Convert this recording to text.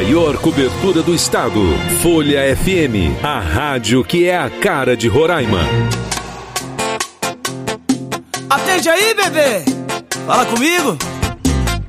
maior cobertura do estado. Folha FM, a rádio que é a cara de Roraima. Atende aí, bebê! Fala comigo!